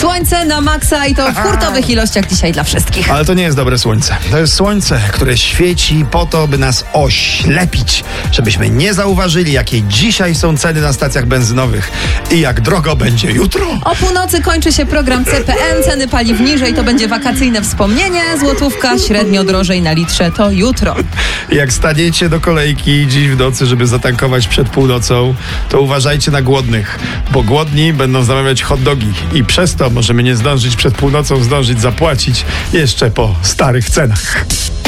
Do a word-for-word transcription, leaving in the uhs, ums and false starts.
Słońce na maksa i to w hurtowych ilościach dzisiaj dla wszystkich. Ale to nie jest dobre słońce. To jest słońce, które świeci po to, by nas oślepić, żebyśmy nie zauważyli, jakie dzisiaj są ceny na stacjach benzynowych i jak drogo będzie jutro. O północy kończy się program C P N, ceny paliw niżej, to będzie wakacyjne wspomnienie, złotówka średnio drożej na litrze, to jutro. Jak staniecie do kolejki dziś w nocy, żeby zatankować przed północą, to uważajcie na głodnych, bo głodni będą zamawiać hot dogi i przez to możemy nie zdążyć przed północą zdążyć zapłacić jeszcze po starych cenach.